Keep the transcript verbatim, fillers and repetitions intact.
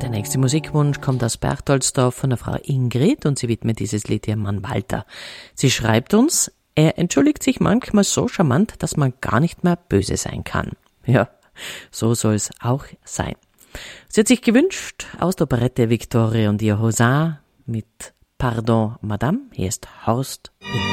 Der nächste Musikwunsch kommt aus Berchtoldsdorf von der Frau Ingrid und sie widmet dieses Lied ihrem Mann Walter. Sie schreibt uns, er entschuldigt sich manchmal so charmant, dass man gar nicht mehr böse sein kann. Ja, so soll es auch sein. Sie hat sich gewünscht aus der Operette Victoria und ihr Hausin mit Pardon, Madame, hier ist Horst Inz.